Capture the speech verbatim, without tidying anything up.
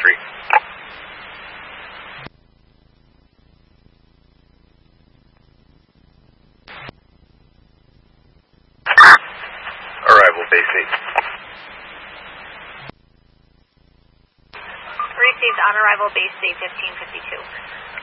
three. Arrival base eight. Received on arrival base eight fifteen fifty-two.